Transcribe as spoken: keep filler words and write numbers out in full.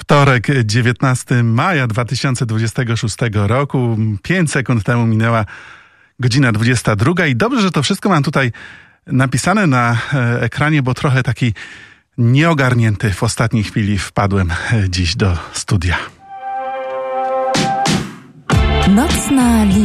Wtorek, dziewiętnastego maja dwa tysiące dwudziestego szóstego roku. Pięć sekund temu minęła godzina dwudziesta druga i dobrze, że to wszystko mam tutaj napisane na ekranie, bo trochę taki nieogarnięty w ostatniej chwili wpadłem dziś do studia. Nocna